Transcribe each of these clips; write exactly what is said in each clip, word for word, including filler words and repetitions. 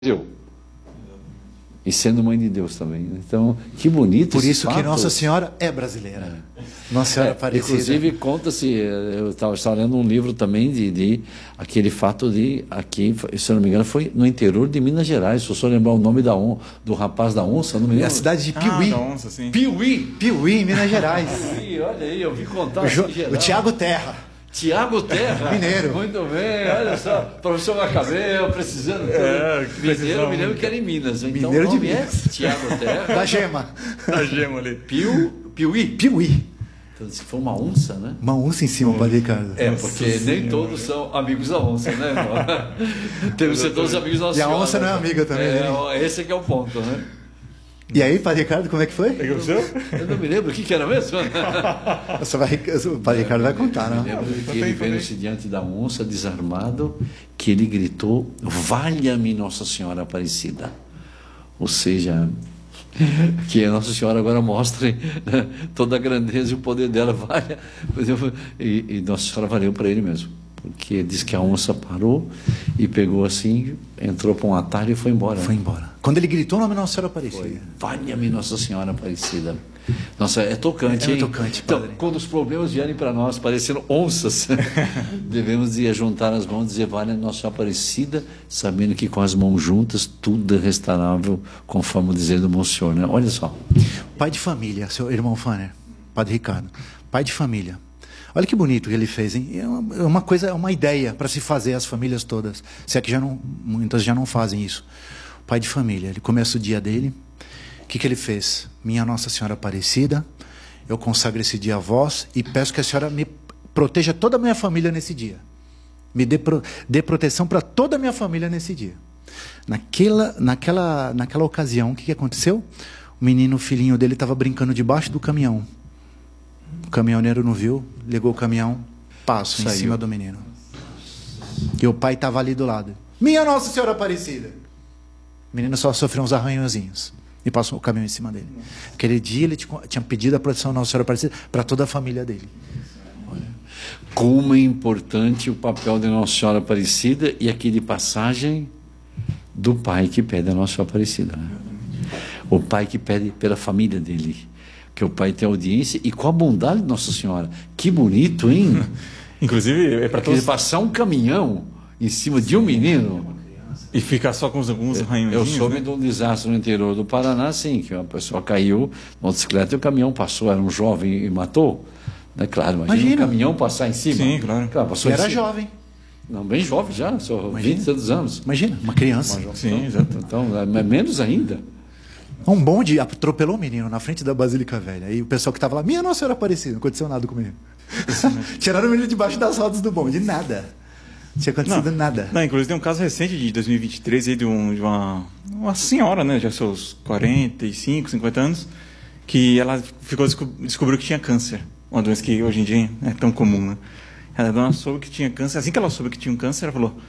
Eu. E sendo mãe de Deus também. Então, que bonito. Por isso esse que fato. Nossa Senhora é brasileira. É. Nossa Senhora é, Aparecida. Inclusive, conta-se, eu estava lendo um livro também de, de aquele fato de, aqui, se eu não me engano, foi no interior de Minas Gerais. Se eu só lembrar o nome da on, do rapaz da onça, não me lembro. É a cidade de Piuí. Ah, da onça, sim. Piuí. Piuí, Minas Gerais. Piuí, olha aí, eu vi contar. O, jo, assim, o Tiago Terra. Tiago Terra. Mineiro. Muito bem, olha só. Professor Macabeu, precisando. É, Mineiro, me lembro que era em Minas. Então, Mineiro de o nome Minas. é Tiago Terra. Da Gema. Da gema ali. Piu, Piuí. Piuí. Então, se for uma onça, né? Uma onça em cima, Padre Ricardo. É, porque Nossa nem Senhora. todos são amigos da onça, né, irmão? Temos que ser todos amigos da Nossa E a Senhora. onça não é amiga também, É, né? esse é que é o ponto, né? E aí, Padre Ricardo, como é que foi? Pegou o seu? Eu não me lembro o que, que era mesmo. Você vai, o Padre Ricardo vai contar, Eu né? lembro que Contei, ele contei. vendo-se diante da onça, desarmado, que ele gritou: valha-me Nossa Senhora Aparecida. Ou seja, que a Nossa Senhora agora mostre, né, toda a grandeza e o poder dela. Valha. E, e Nossa Senhora valeu para ele mesmo. Porque diz que a onça parou e pegou assim, entrou para um atalho e foi embora. Foi embora. Quando ele gritou o nome Nossa Senhora Aparecida. Foi. Valha-me Nossa Senhora Aparecida. Nossa, é tocante, É, é hein? tocante, Então, padre. quando os problemas vierem para nós parecendo onças, devemos de juntar as mãos e dizer: valha Nossa Senhora Aparecida, sabendo que com as mãos juntas tudo é restaurável, conforme o dizer do Monsenhor, né? Olha só. Pai de família, seu irmão Fanner, Padre Ricardo. Pai de família. Olha que bonito que ele fez, hein? É uma, é uma coisa, é uma ideia para se fazer as famílias todas. Se é que já não, muitas já não fazem isso. Pai de família, ele começa o dia dele. O que, que ele fez? Minha Nossa Senhora Aparecida, eu consagro esse dia a vós e peço que a senhora me proteja toda a minha família nesse dia. Me dê, pro, dê proteção para toda a minha família nesse dia. Naquela, naquela, naquela ocasião, o que, que aconteceu? O menino, o filhinho dele, estava brincando debaixo do caminhão. O caminhoneiro não viu, ligou o caminhão, passo em Saiu. cima do menino. E o pai estava ali do lado. Minha Nossa Senhora Aparecida! O menino só sofreu uns arranhãozinhos. E passou o caminhão em cima dele. Aquele dia ele tinha pedido a proteção da Nossa Senhora Aparecida para toda a família dele. Como é importante o papel de Nossa Senhora Aparecida e aqui de passagem do pai que pede a Nossa Senhora Aparecida. Né? O pai que pede pela família dele. Que o pai tem audiência e com a bondade de Nossa Senhora. Que bonito, hein? Inclusive, é para Porque todos. passar um caminhão em cima de um menino. E ficar só com os- alguns Eu arranhões. soube né? de um desastre no interior do Paraná, assim, que uma pessoa caiu na motocicleta e o caminhão passou, era um jovem e matou. Né? Claro, imagina, Imagina. um caminhão passar em cima. Sim, claro. passou E em era cima. jovem. Não, bem jovem já, só Imagina. vinte e tantos anos. Imagina, uma criança. Sim, exato. Então, é menos ainda. Um bonde atropelou o menino na frente da Basílica Velha. E o pessoal que estava lá, minha Nossa Senhora Aparecida, não aconteceu nada com o menino. Tiraram o menino debaixo das rodas do bonde, nada. Não tinha acontecido nada. Não, inclusive tem um caso recente de dois mil e vinte e três aí de, um, de uma, uma senhora, né, já seus quarenta e cinco, cinquenta anos, que ela ficou desco- descobriu que tinha câncer, uma doença que hoje em dia é tão comum, né? Ela soube que tinha câncer, assim que ela soube que tinha um câncer, ela falou,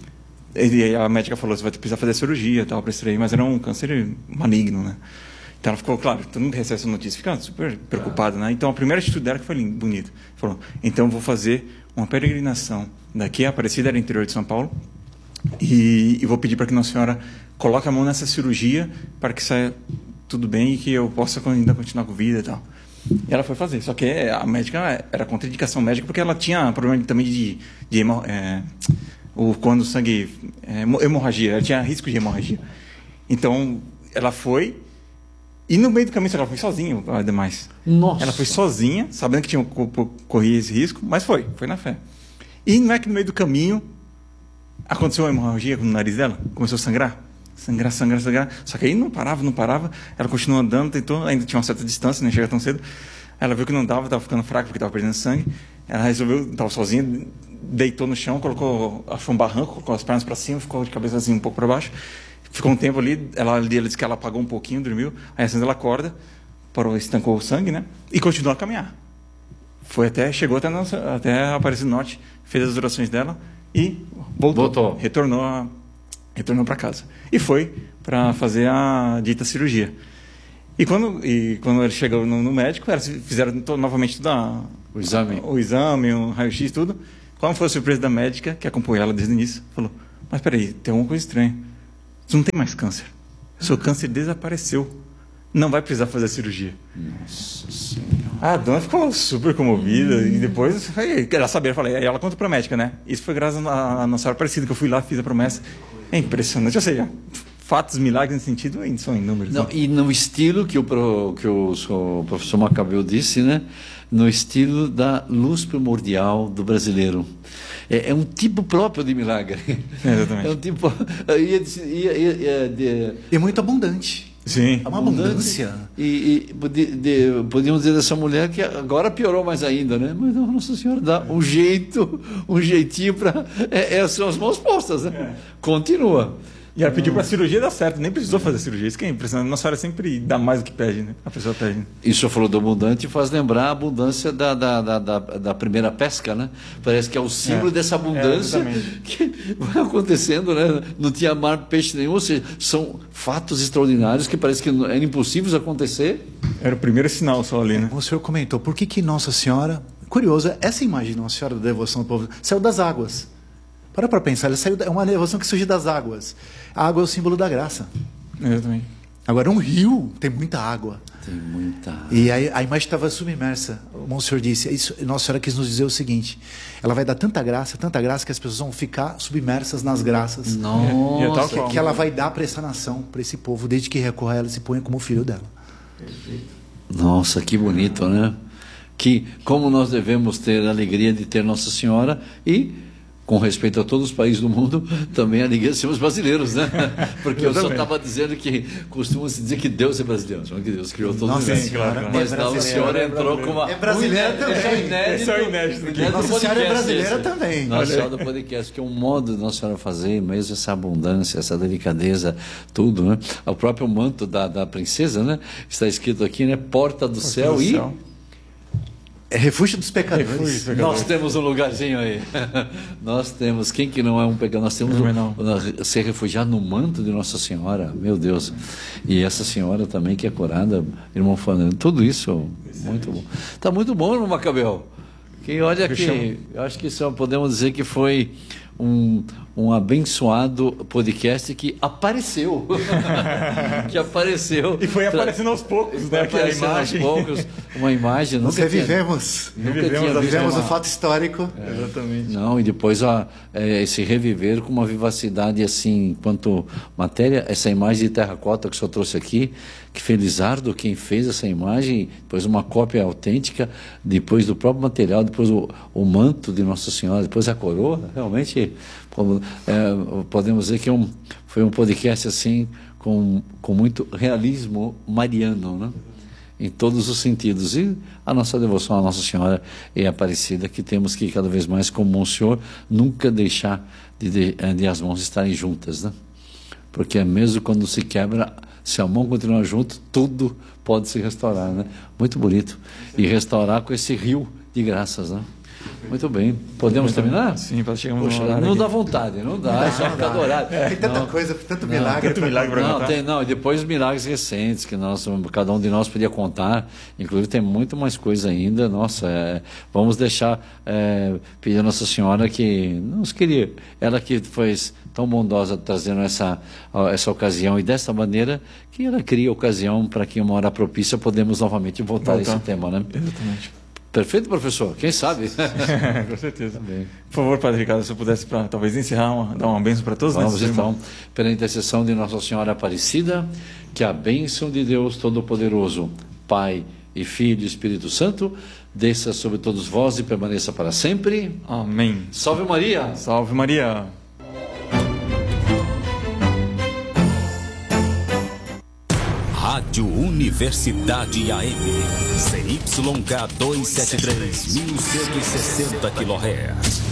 e aí a médica falou, você vai precisar fazer cirurgia, tal, para isso aí, mas era um câncer maligno, né? Então ela ficou, claro, todo mundo recebe essa notícia, fica super preocupada, né? Então a primeira atitude dela que foi lindo, bonito, falou, então eu vou fazer uma peregrinação daqui a Aparecida, era interior de São Paulo, e, e vou pedir para que Nossa Senhora coloque a mão nessa cirurgia para que saia tudo bem e que eu possa ainda continuar com vida e tal. E ela foi fazer, só que a médica era contraindicação médica porque ela tinha problema também de, de hemo, é, o, quando o sangue, é, hemorragia, ela tinha risco de hemorragia. Então ela foi e no meio do caminho ela foi sozinha, ademais. Nossa. Ela foi sozinha, sabendo que tinha corrido esse risco, mas foi, foi na fé. E não é que no meio do caminho aconteceu uma hemorragia no nariz dela, começou a sangrar, sangrar, sangrar, sangrar. Só que aí não parava, não parava. Ela continuou andando, tentou, ainda tinha uma certa distância, nem chega tão cedo. Ela viu que não dava, estava ficando fraca porque estava perdendo sangue. Ela resolveu, estava sozinha, deitou no chão, colocou, achou um barranco, colocou as pernas para cima, ficou de cabeça assim um pouco para baixo. Ficou um tempo ali, ela, ela disse que ela apagou um pouquinho, dormiu. Aí assim ela acorda, parou, estancou o sangue, né? E continuou a caminhar. Foi até, chegou até, nossa, até Aparecida do Norte, fez as orações dela e voltou. Voltou. Retornou, a, retornou para casa. E foi para fazer a dita cirurgia. E quando, e quando ele chegou no, no médico, eles fizeram to, novamente tudo a, O exame. o exame, o raio-x, tudo. Qual foi a surpresa da médica, que acompanhou ela desde o início? Falou, mas peraí, tem alguma coisa estranha. você não tem mais câncer. Seu câncer desapareceu. Não vai precisar fazer a cirurgia. Nossa Senhora. A dona ficou super comovida. Hum. E depois, aí, ela sabia, eu falei, aí ela conta pra médica, né? Isso foi graças a Nossa Senhora Aparecida, que eu fui lá, fiz a promessa. É impressionante. Ou seja, fatos, milagres nesse sentido são inúmeros. Não, né? E no estilo que o, pro, que o, o professor Macabeu disse, né? No estilo da luz primordial do brasileiro. É, é um tipo próprio de milagre. É, exatamente. É um tipo... Ia, ia, ia, ia, de, E muito abundante. Sim. Uma abundância. E, e de, de, podíamos dizer dessa mulher que agora piorou mais ainda, né? Mas não, Nossa Senhora dá um jeito, um jeitinho para... É, é, são as mãos postas, né? É. Continua. E ela pediu para a cirurgia dar certo, nem precisou fazer a cirurgia. Isso que é impressionante. Nossa Senhora sempre dá mais do que pede, né? A pessoa pede. Isso o senhor falou do abundante e faz lembrar a abundância da, da, da, da, da primeira pesca, né? Parece que é o símbolo é. dessa abundância é, que vai acontecendo, né? Não tinha mar, peixe nenhum, ou seja, são fatos extraordinários que parece que eram impossíveis acontecer. Era o primeiro sinal só ali, né? O senhor comentou, por que que Nossa Senhora... Curioso, essa imagem de Nossa Senhora da devoção do povo saiu das águas. Para para pensar, ela saiu, é uma devoção que surge das águas. A água é o símbolo da graça. Exatamente. Agora, um rio tem muita água. Tem muita água. E aí, a imagem estava submersa. O Monsenhor disse, isso, Nossa Senhora quis nos dizer o seguinte, ela vai dar tanta graça, tanta graça, que as pessoas vão ficar submersas nas graças. Nossa. Que, que ela vai dar para essa nação, para esse povo, desde que recorra a ela e se ponha como filho dela. Nossa, que bonito, né? Que, como nós devemos ter a alegria de ter Nossa Senhora e... com respeito a todos os países do mundo, também a alegria de sermos brasileiros, né? Porque eu, eu só estava dizendo que costuma-se dizer que Deus é brasileiro, não que Deus criou todos os Nossa, claro, mas é não, a senhora entrou com uma... É brasileira também. É inédito. É inédito. inédito Nossa Senhora é brasileira esse. também. Nossa Senhora do podcast, que é um modo de Nossa Senhora fazer, mesmo essa abundância, essa delicadeza, tudo, né? O próprio manto da, da princesa, né? Está escrito aqui, né? Porta do Porta céu do e... céu. É refúgio dos pecadores. Refúgio dos pecadores. Nós temos um lugarzinho aí. Nós temos, quem que não é um pecador? Nós temos um, ser refugiado no manto de Nossa Senhora, meu Deus. E essa senhora também que é curada, irmão Fernando. Tudo isso, muito bom. Está muito bom, irmão Macabeu. Que olha aqui, eu acho que isso podemos dizer que foi um, um abençoado podcast que apareceu. que apareceu. E foi aparecendo aos poucos, né? Aqui a imagem. Aos poucos, uma imagem. Nós revivemos. Tinha, revivemos revivemos o fato histórico. É, exatamente. Não, e depois a, é, esse reviver com uma vivacidade assim, enquanto matéria, essa imagem de terracota que o senhor trouxe aqui, que felizardo quem fez essa imagem, depois uma cópia autêntica, depois do próprio material, depois o, o manto de Nossa Senhora, depois a coroa, realmente é, podemos dizer que é um, foi um podcast assim com, com muito realismo mariano, né? Em todos os sentidos. E a nossa devoção à Nossa Senhora é Aparecida, que temos que cada vez mais, como o Senhor, nunca deixar de, de, de as mãos estarem juntas, né? Porque mesmo quando se quebra, se a mão continuar junto, tudo pode se restaurar, né? Muito bonito. E restaurar com esse rio de graças, né? Muito bem. Podemos terminar? Sim, chegamos Poxa, no não dá vontade, não dá, é só ficar adorado. É, tem tanta não, coisa, tanto não, milagre. Tanto milagre para não, contar. tem, não, e depois milagres recentes que nós, cada um de nós podia contar. Inclusive tem muito mais coisa ainda. Nossa, é, vamos deixar, é, pedir a Nossa Senhora que nos queria, ela que foi tão bondosa trazendo essa, essa ocasião e dessa maneira que ela cria a ocasião para que uma hora propícia podemos novamente voltar, voltar. a esse tema, né? Exatamente. Perfeito, professor? Quem sabe? Com certeza. Também. Por favor, Padre Ricardo, se eu pudesse pra, talvez encerrar, uma, dar uma bênção para todos. Vamos então, pela intercessão de Nossa Senhora Aparecida, que a bênção de Deus Todo-Poderoso, Pai e Filho e Espírito Santo, desça sobre todos vós e permaneça para sempre. Amém. Salve Maria! Salve Maria! Rádio Universidade A M, C Y K duzentos e setenta e três, mil cento e sessenta quilohertz.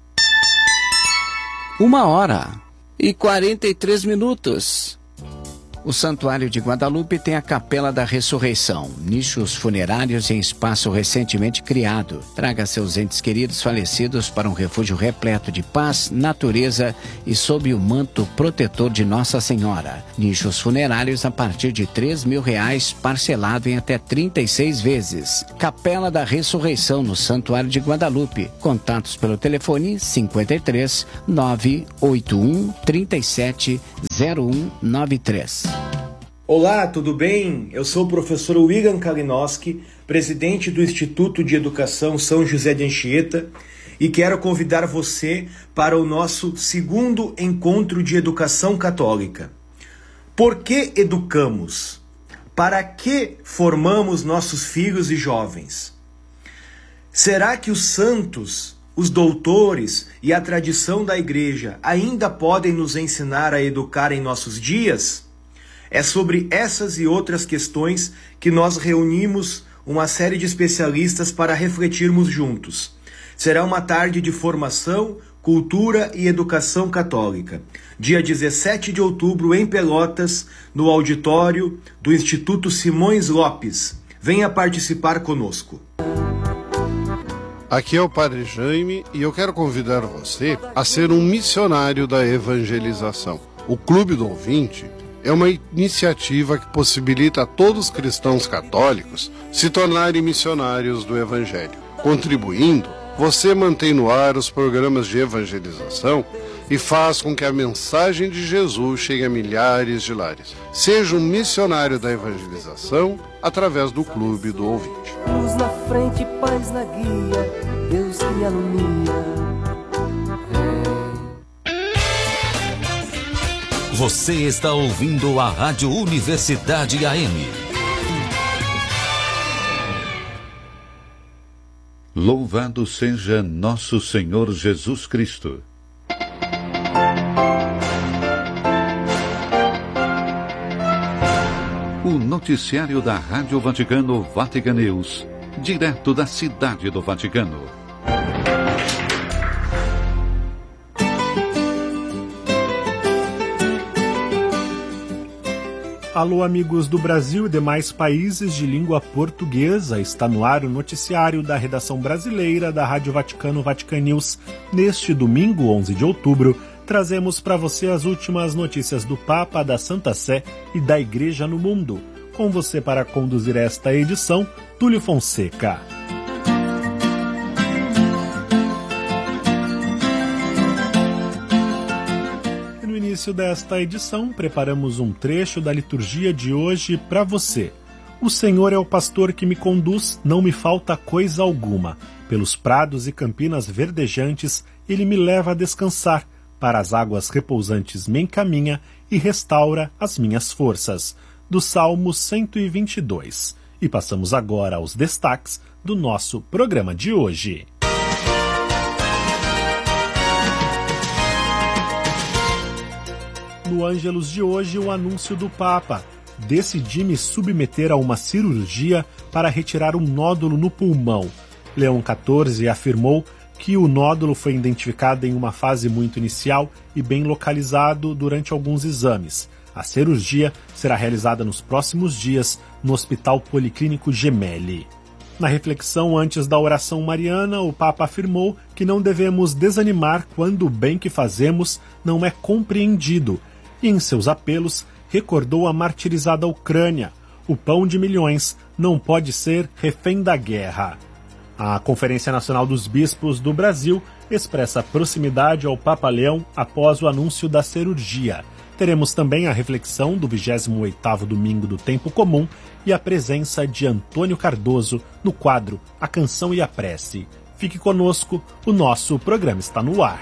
Uma hora e quarenta e três minutos. O Santuário de Guadalupe tem a Capela da Ressurreição, nichos funerários em espaço recentemente criado. Traga seus entes queridos falecidos para um refúgio repleto de paz, natureza e sob o manto protetor de Nossa Senhora. Nichos funerários a partir de três mil reais, parcelado em até trinta e seis vezes. Capela da Ressurreição no Santuário de Guadalupe. Contatos pelo telefone cinquenta e três, nove oito um, trinta e sete, zero um nove três. Olá, tudo bem? Eu sou o professor William Kalinowski, presidente do Instituto de Educação São José de Anchieta, e quero convidar você para o nosso segundo encontro de educação católica. Por que educamos? Para que formamos nossos filhos e jovens? Será que os santos, os doutores e a tradição da Igreja ainda podem nos ensinar a educar em nossos dias? É sobre essas e outras questões que nós reunimos uma série de especialistas para refletirmos juntos. Será uma tarde de formação, cultura e educação católica. Dia dezessete de outubro, em Pelotas, no auditório do Instituto Simões Lopes. Venha participar conosco. Aqui é o Padre Jaime e eu quero convidar você a ser um missionário da evangelização. O Clube do Ouvinte é uma iniciativa que possibilita a todos os cristãos católicos se tornarem missionários do Evangelho. Contribuindo, você mantém no ar os programas de evangelização e faz com que a mensagem de Jesus chegue a milhares de lares. Seja um missionário da evangelização através do Clube do Ouvinte. Luz na frente, paz na guia, Deus que alumia. Você está ouvindo a Rádio Universidade A M. Louvado seja nosso Senhor Jesus Cristo. O noticiário da Rádio Vaticano Vatican News, direto da cidade do Vaticano. Alô, amigos do Brasil e demais países de língua portuguesa. Está no ar o noticiário da redação brasileira da Rádio Vaticano Vatican News. Neste domingo, onze de outubro, trazemos para você as últimas notícias do Papa, da Santa Sé e da Igreja no mundo. Com você para conduzir esta edição, Túlio Fonseca. No início desta edição, preparamos um trecho da liturgia de hoje para você. O Senhor é o pastor que me conduz, não me falta coisa alguma. Pelos prados e campinas verdejantes, ele me leva a descansar. Para as águas repousantes me encaminha e restaura as minhas forças. Do Salmo cento e vinte e dois. E passamos agora aos destaques do nosso programa de hoje. No Ângelus de hoje, o anúncio do Papa. Decidi me submeter a uma cirurgia para retirar um nódulo no pulmão. Leão quatorze afirmou que o nódulo foi identificado em uma fase muito inicial e bem localizado durante alguns exames. A cirurgia será realizada nos próximos dias no Hospital Policlínico Gemelli. Na reflexão antes da oração mariana, o Papa afirmou que não devemos desanimar quando o bem que fazemos não é compreendido. E em seus apelos, recordou a martirizada Ucrânia. O pão de milhões não pode ser refém da guerra. A Conferência Nacional dos Bispos do Brasil expressa proximidade ao Papa Leão após o anúncio da cirurgia. Teremos também a reflexão do vigésimo oitavo domingo do Tempo Comum e a presença de Antônio Cardoso no quadro A Canção e a Prece. Fique conosco, o nosso programa está no ar.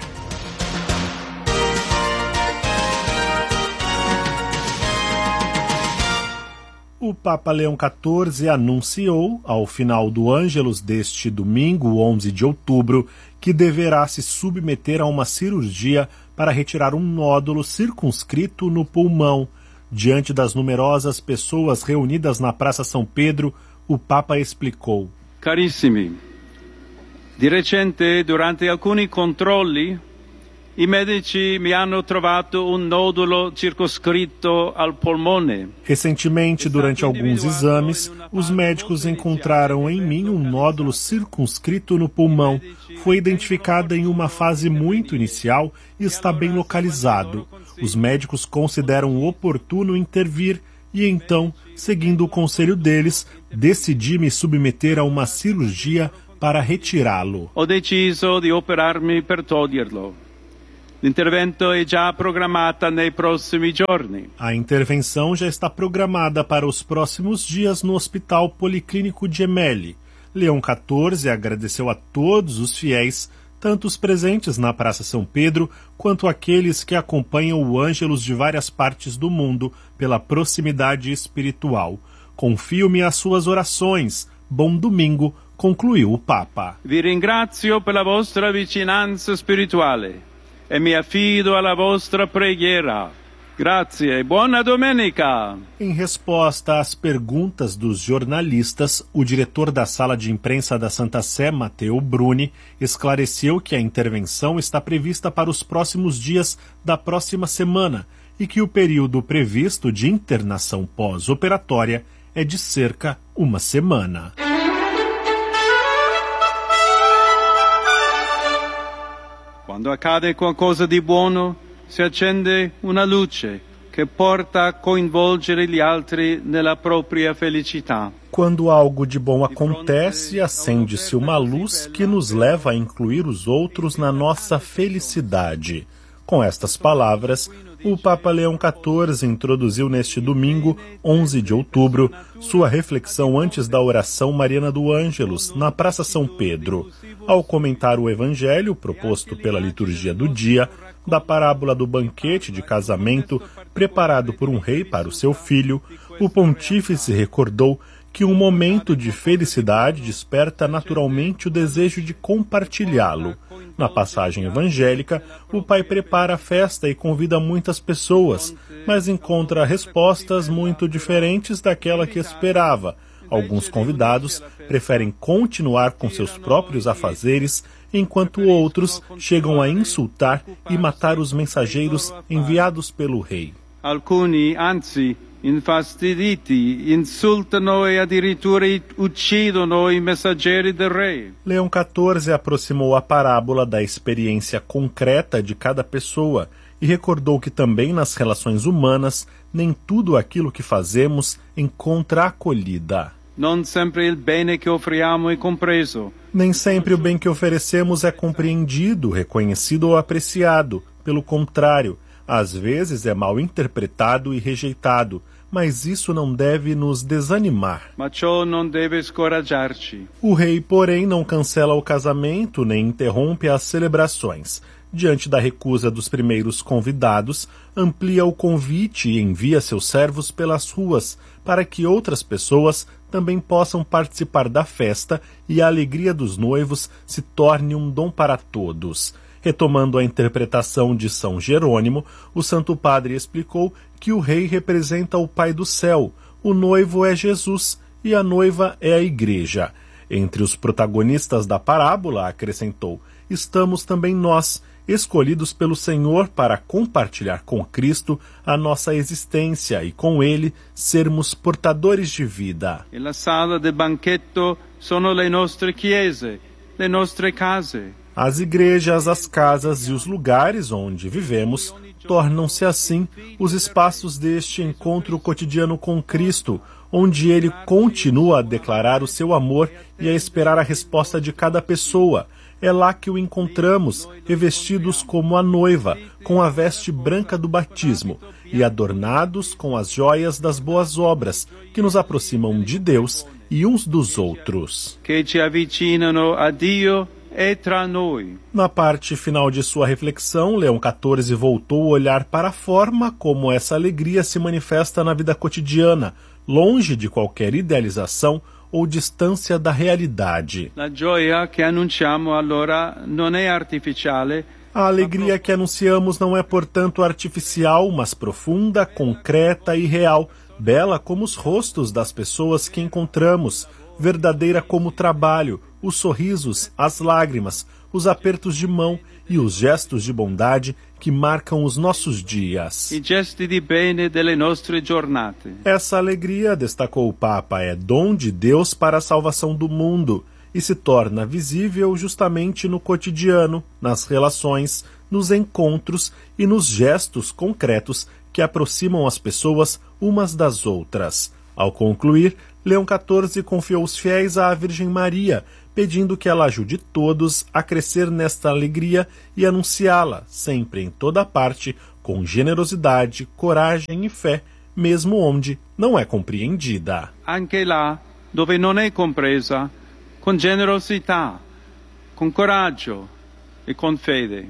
O Papa Leão quatorze anunciou, ao final do Ângelus deste domingo, onze de outubro, que deverá se submeter a uma cirurgia para retirar um nódulo circunscrito no pulmão. Diante das numerosas pessoas reunidas na Praça São Pedro, o Papa explicou: Carissimi, di recente, durante alcuni controlli, I medici mi hanno trovato un nodulo circoscritto al polmone. Recentemente, durante alguns exames, os médicos encontraram em mim um nódulo circunscrito no pulmão. Foi identificado em uma fase muito inicial e está bem localizado. Os médicos consideram oportuno intervir e então, seguindo o conselho deles, decidi me submeter a uma cirurgia para retirá-lo. Ho deciso di operarmi per toglierlo. L'intervento è già programmata nei prossimi giorni. A intervenção já está programada para os próximos dias no Hospital Policlínico Gemelli. Leão quatorze agradeceu a todos os fiéis, tanto os presentes na Praça São Pedro, quanto aqueles que acompanham o Ângelus de várias partes do mundo pela proximidade espiritual. Confio-me às suas orações. Bom domingo, concluiu o Papa. Vi ringrazio per la vostra vicinanza spirituale e mi affido alla vostra preghiera. Grazie e buona domenica! Em resposta às perguntas dos jornalistas, o diretor da Sala de Imprensa da Santa Sé, Matteo Bruni, esclareceu que a intervenção está prevista para os próximos dias da próxima semana e que o período previsto de internação pós-operatória é de cerca uma semana. Quando accade qualcosa di buono, si accende una luce che porta a coinvolgere gli altri nella propria felicità. Quando algo de bom acontece, acende-se uma luz que nos leva a incluir os outros na nossa felicidade. Com estas palavras, o Papa Leão quatorze introduziu neste domingo, onze de outubro, sua reflexão antes da oração mariana do Ângelus, na Praça São Pedro. Ao comentar o evangelho proposto pela liturgia do dia, da parábola do banquete de casamento preparado por um rei para o seu filho, o pontífice recordou que um momento de felicidade desperta naturalmente o desejo de compartilhá-lo. Na passagem evangélica, o pai prepara a festa e convida muitas pessoas, mas encontra respostas muito diferentes daquela que esperava. Alguns convidados preferem continuar com seus próprios afazeres, enquanto outros chegam a insultar e matar os mensageiros enviados pelo rei. Alcuni, anzi, infastiditi, insultano e addirittura uccidono i messaggeri del re. Leão quatorze aproximou a parábola da experiência concreta de cada pessoa e recordou que também nas relações humanas nem tudo aquilo que fazemos encontra acolhida. Non sempre il bene che offriamo è compreso. Nem sempre o bem que oferecemos é compreendido, reconhecido ou apreciado. Pelo contrário, às vezes é mal interpretado e rejeitado, mas isso não deve nos desanimar. Ma ciò non deve scoraggiarci. O rei, porém, não cancela o casamento nem interrompe as celebrações. Diante da recusa dos primeiros convidados, amplia o convite e envia seus servos pelas ruas, para que outras pessoas também possam participar da festa e a alegria dos noivos se torne um dom para todos. Retomando a interpretação de São Jerônimo, o Santo Padre explicou que o rei representa o Pai do céu, o noivo é Jesus e a noiva é a Igreja. Entre os protagonistas da parábola, acrescentou, estamos também nós, escolhidos pelo Senhor para compartilhar com Cristo a nossa existência e com Ele sermos portadores de vida. E la sala del banchetto sono le nostre chiese, le nostre case. As igrejas, as casas e os lugares onde vivemos tornam-se assim os espaços deste encontro cotidiano com Cristo, onde Ele continua a declarar o seu amor e a esperar a resposta de cada pessoa. É lá que o encontramos, revestidos como a noiva, com a veste branca do batismo, e adornados com as joias das boas obras, que nos aproximam de Deus e uns dos outros. Que ci avvicinano a Dio e tra noi. Na parte final de sua reflexão, Leão quatorze voltou a olhar para a forma como essa alegria se manifesta na vida cotidiana, longe de qualquer idealização ou distância da realidade. La gioia che annunciamo allora non è artificiale. A alegria que anunciamos não é, portanto, artificial, mas profunda, concreta e real, bela como os rostos das pessoas que encontramos, verdadeira como o trabalho, os sorrisos, as lágrimas, os apertos de mão e os gestos de bondade que marcam os nossos dias. I gesti di bene delle nostre giornate. Essa alegria, destacou o Papa, é dom de Deus para a salvação do mundo e se torna visível justamente no cotidiano, nas relações, nos encontros e nos gestos concretos que aproximam as pessoas umas das outras. Ao concluir, Leão quatorze confiou os fiéis à Virgem Maria, pedindo que ela ajude todos a crescer nesta alegria e anunciá-la, sempre em toda parte, com generosidade, coragem e fé, mesmo onde não é compreendida. Anche là dove non è compresa, con generosità, con coraggio e con fede.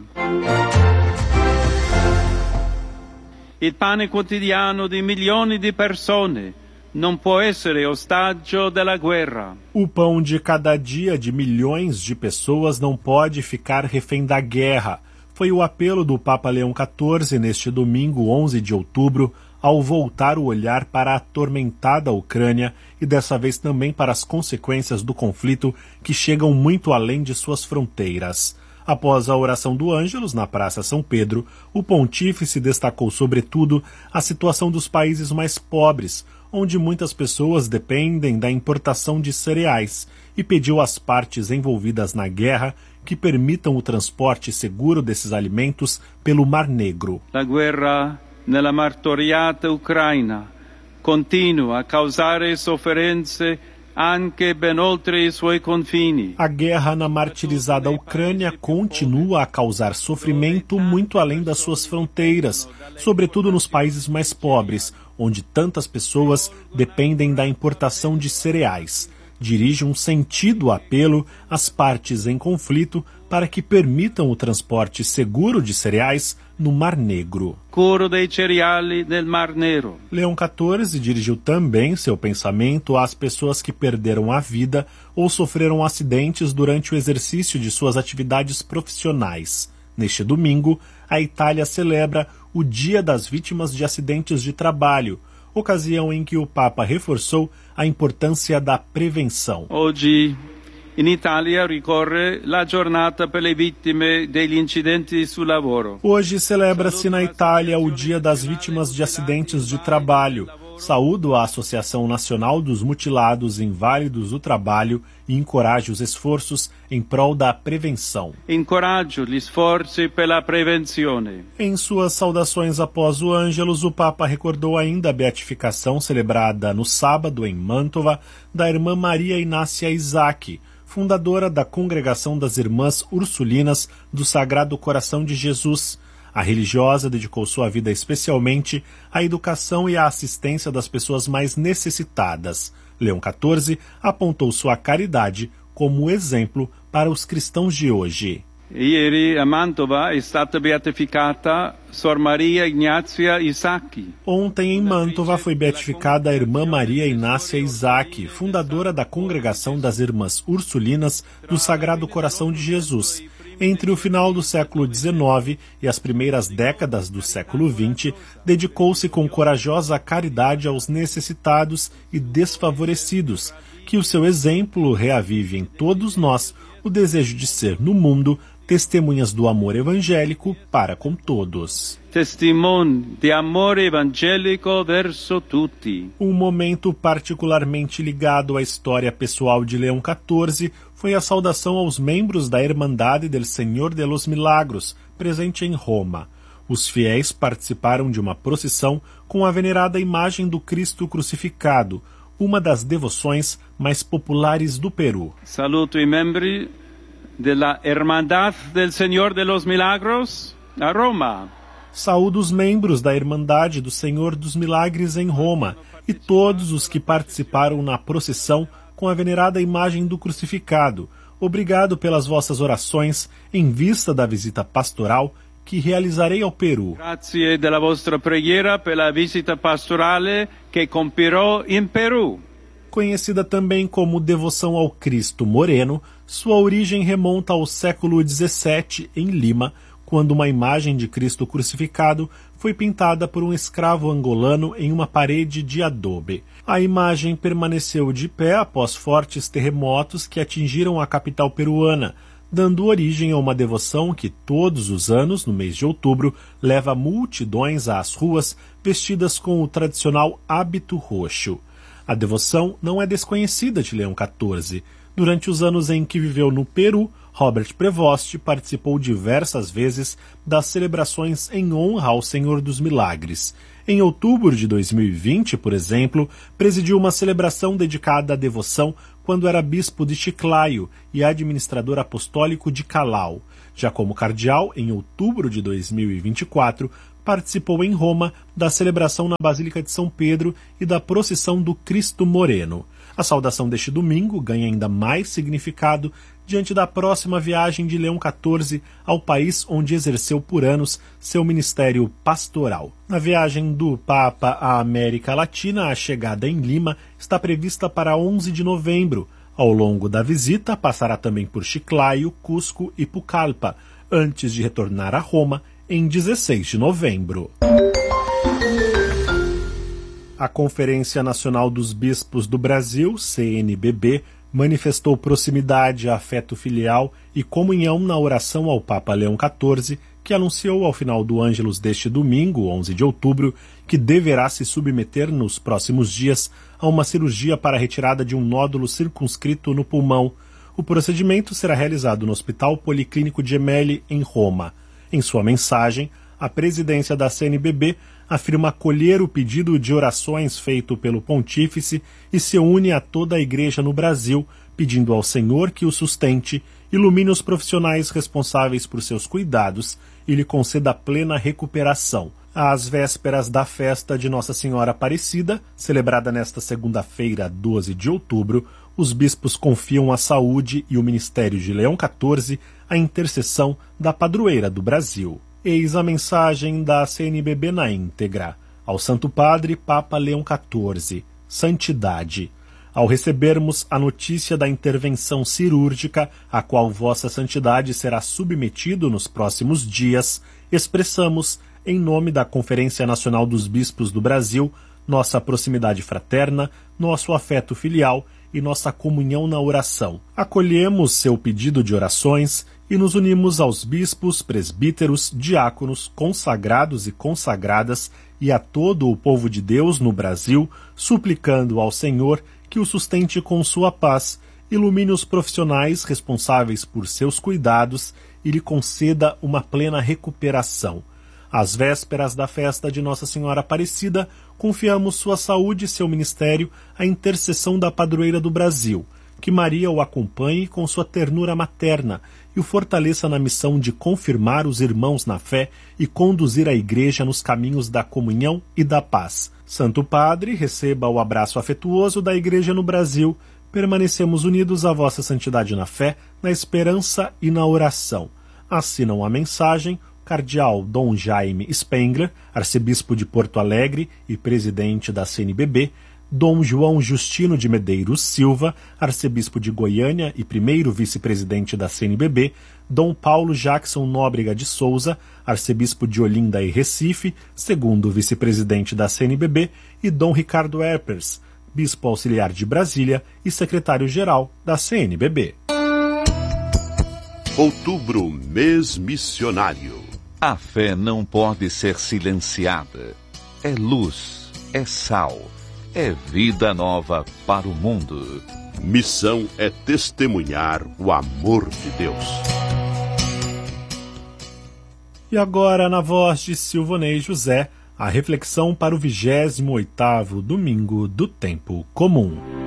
Il pane quotidiano di milioni di persone non può essere ostaggio della guerra. O pão de cada dia de milhões de pessoas não pode ficar refém da guerra. Foi o apelo do Papa Leão quatorze neste domingo, onze de outubro, ao voltar o olhar para a atormentada Ucrânia e dessa vez também para as consequências do conflito que chegam muito além de suas fronteiras. Após a oração do Ângelus na Praça São Pedro, o pontífice destacou sobretudo a situação dos países mais pobres, onde muitas pessoas dependem da importação de cereais, e pediu às partes envolvidas na guerra que permitam o transporte seguro desses alimentos pelo Mar Negro. La guerra nella martoriata Ucraina continua a causare sofferenze anche ben oltre i suoi confini. A guerra na martirizada Ucrânia continua a causar sofrimento muito além das suas fronteiras, sobretudo nos países mais pobres, onde tantas pessoas dependem da importação de cereais. Dirige um sentido apelo às partes em conflito para que permitam o transporte seguro de cereais no Mar Negro. Curo dei cereali nel Mar Nero. Leão quatorze dirigiu também seu pensamento às pessoas que perderam a vida ou sofreram acidentes durante o exercício de suas atividades profissionais. Neste domingo, a Itália celebra o Dia das Vítimas de Acidentes de Trabalho, ocasião em que o Papa reforçou a importância da prevenção. Hoje, in Italia ricorre la giornata per le vittime degli incidenti sul lavoro. Hoje celebra-se na Itália o Dia das Vítimas de Acidentes de Trabalho. Saúdo a Associação Nacional dos Mutilados Inválidos do Trabalho e encorajo os esforços em prol da prevenção. Encoraggio gli sforzi per la prevenzione. Em suas saudações após o Ângelus, o Papa recordou ainda a beatificação celebrada no sábado em Mantova da irmã Maria Inácia Isaac, fundadora da Congregação das Irmãs Ursulinas do Sagrado Coração de Jesus. A religiosa dedicou sua vida especialmente à educação e à assistência das pessoas mais necessitadas. Leão quatorze apontou sua caridade como exemplo para os cristãos de hoje. Ieri a Mantova è stata beatificata Sor Maria Ignazia Isaac. Ontem em Mantova foi beatificada a irmã Maria Inácia Isaac, fundadora da Congregação das Irmãs Ursulinas do Sagrado Coração de Jesus. Entre o final do século dezenove e as primeiras décadas do século vinte, dedicou-se com corajosa caridade aos necessitados e desfavorecidos. Que o seu exemplo reavive em todos nós o desejo de ser, no mundo, testemunhas do amor evangélico para com todos. Testimone de amor evangélico verso tutti. Um momento particularmente ligado à história pessoal de Leão quatorze foi a saudação aos membros da Irmandade del Señor de los Milagros, presente em Roma. Os fiéis participaram de uma procissão com a venerada imagem do Cristo crucificado, uma das devoções mais populares do Peru. Saluto i membri della Hermandad del Señor de los Milagros a Roma. Saúdo os membros da Irmandade do Senhor dos Milagres em Roma e todos os que participaram na procissão com a venerada imagem do crucificado. Obrigado pelas vossas orações em vista da visita pastoral que realizarei ao Peru. Grazie della vostra preghiera per la visita pastorale che compirò in Peru. Conhecida também como Devoção ao Cristo Moreno, sua origem remonta ao século dezessete, em Lima, quando uma imagem de Cristo crucificado foi pintada por um escravo angolano em uma parede de adobe. A imagem permaneceu de pé após fortes terremotos que atingiram a capital peruana. dando origem a uma devoção que todos os anos, no mês de outubro, leva multidões às ruas vestidas com o tradicional hábito roxo. A devoção não é desconhecida de Leão quatorze. Durante os anos em que viveu no Peru, Robert Prevost participou diversas vezes das celebrações em honra ao Senhor dos Milagres. Em outubro de dois mil e vinte, por exemplo, presidiu uma celebração dedicada à devoção quando era bispo de Chiclayo e administrador apostólico de Calau. Já como cardeal, em outubro de dois mil e vinte e quatro, participou em Roma da celebração na Basílica de São Pedro e da procissão do Cristo Moreno. A saudação deste domingo ganha ainda mais significado diante da próxima viagem de Leão quatorze ao país onde exerceu por anos seu ministério pastoral. Na viagem do Papa à América Latina, a chegada em Lima está prevista para onze de novembro. Ao longo da visita, passará também por Chiclayo, Cusco e Pucallpa, antes de retornar a Roma em dezesseis de novembro. A Conferência Nacional dos Bispos do Brasil, C N B B, manifestou proximidade, afeto filial e comunhão na oração ao Papa Leão quatorze, que anunciou ao final do Ângelus deste domingo, onze de outubro, que deverá se submeter nos próximos dias a uma cirurgia para a retirada de um nódulo circunscrito no pulmão. O procedimento será realizado no Hospital Policlínico Gemelli, em Roma. Em sua mensagem, a presidência da C N B B afirma acolher o pedido de orações feito pelo pontífice e se une a toda a igreja no Brasil, pedindo ao Senhor que o sustente, ilumine os profissionais responsáveis por seus cuidados e lhe conceda plena recuperação. Às vésperas da festa de Nossa Senhora Aparecida, celebrada nesta segunda-feira, doze de outubro, os bispos confiam à saúde e o ministério de Leão quatorze à intercessão da padroeira do Brasil. Eis a mensagem da C N B B na íntegra. Ao Santo Padre Papa Leão quatorze, santidade. Ao recebermos a notícia da intervenção cirúrgica, a qual Vossa Santidade será submetido nos próximos dias, expressamos, em nome da Conferência Nacional dos Bispos do Brasil, nossa proximidade fraterna, nosso afeto filial e nossa comunhão na oração. Acolhemos seu pedido de orações e nos unimos aos bispos, presbíteros, diáconos, consagrados e consagradas e a todo o povo de Deus no Brasil, suplicando ao Senhor que o sustente com sua paz, ilumine os profissionais responsáveis por seus cuidados e lhe conceda uma plena recuperação. Às vésperas da festa de Nossa Senhora Aparecida, confiamos sua saúde e seu ministério à intercessão da padroeira do Brasil, que Maria o acompanhe com sua ternura materna e o fortaleça na missão de confirmar os irmãos na fé e conduzir a Igreja nos caminhos da comunhão e da paz. Santo Padre, receba o abraço afetuoso da Igreja no Brasil. Permanecemos unidos à Vossa Santidade na fé, na esperança e na oração. Assinam a mensagem Cardeal Dom Jaime Spengler, arcebispo de Porto Alegre e presidente da C N B B, Dom João Justino de Medeiros Silva, arcebispo de Goiânia e primeiro vice-presidente da C N B B, Dom Paulo Jackson Nóbrega de Souza, arcebispo de Olinda e Recife, segundo vice-presidente da C N B B, e Dom Ricardo Herpers, bispo auxiliar de Brasília e secretário-geral da C N B B. Outubro, mês missionário. A fé não pode ser silenciada. É luz, é sal, é vida nova para o mundo. Missão é testemunhar o amor de Deus. E agora, na voz de Silvonei José, a reflexão para o vigésimo oitavo domingo do tempo comum.